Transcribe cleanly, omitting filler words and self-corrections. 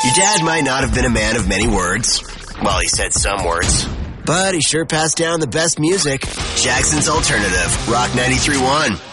Your dad might not have been a man of many words. Well, he said some words. But he sure passed down the best music. Jackson's Alternative, Rock 93.1.